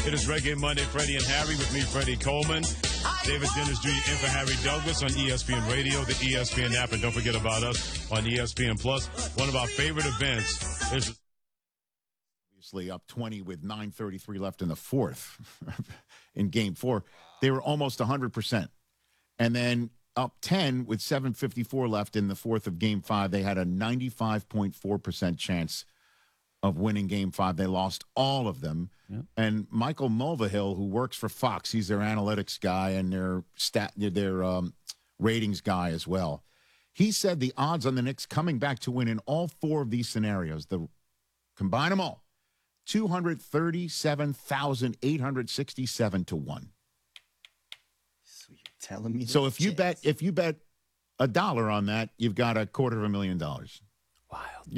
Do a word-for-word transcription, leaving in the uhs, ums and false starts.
It is Reggae Monday, Freddie and Harry with me, Freddie Coleman. David Dennis Junior in for Harry Douglas on E S P N Radio, the E S P N app, and don't forget about us on E S P N Plus. One of our favorite events is obviously up twenty with nine thirty-three left in the fourth in game four. They were almost one hundred percent. And then up ten with seven fifty-four left in the fourth of game five. They had a ninety-five point four percent chance of winning game five. They lost all of them. Yep. And Michael Mulvihill, who works for Fox, he's their analytics guy and their stat, their um, ratings guy as well. He said the odds on the Knicks coming back to win in all four of these scenarios, the combine them all, two hundred thirty-seven thousand eight hundred sixty-seven to one. So you're telling me? So if you chance. bet, if you bet a dollar on that, you've got a quarter of a million dollars. Wild.